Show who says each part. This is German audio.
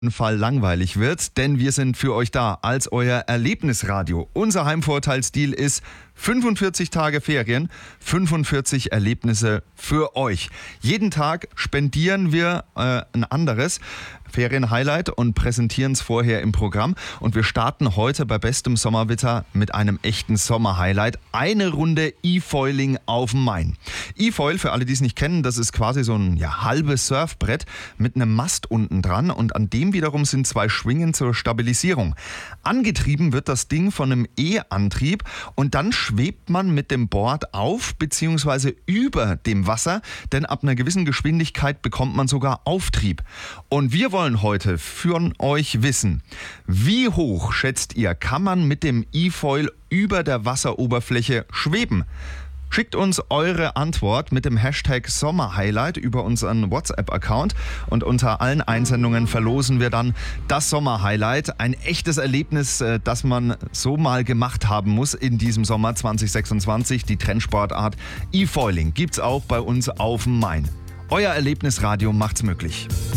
Speaker 1: Fall langweilig wird, denn wir sind für euch da als euer Erlebnisradio. Unser Heimvorteilsdeal ist 45 Tage Ferien, 45 Erlebnisse für euch. Jeden Tag spendieren wir ein anderes Ferienhighlight und präsentieren es vorher im Programm. Und wir starten heute bei bestem Sommerwetter mit einem echten Sommerhighlight. Eine Runde E-Foiling auf dem Main. E-Foil, für alle, die es nicht kennen, das ist quasi so ein halbes Surfbrett mit einem Mast unten dran und an dem wiederum sind 2 Schwingen zur Stabilisierung. Angetrieben wird das Ding von einem E-Antrieb und dann schwebt man mit dem Board auf bzw. über dem Wasser, denn ab einer gewissen Geschwindigkeit bekommt man sogar Auftrieb. Und wir wollen heute für euch wissen, wie hoch, schätzt ihr, kann man mit dem E-Foil über der Wasseroberfläche schweben? Schickt uns eure Antwort mit dem Hashtag Sommerhighlight über unseren WhatsApp-Account und unter allen Einsendungen verlosen wir dann das Sommerhighlight. Ein echtes Erlebnis, das man so mal gemacht haben muss in diesem Sommer 2026. Die Trendsportart E-Foiling gibt's auch bei uns auf dem Main. Euer Erlebnisradio macht's möglich.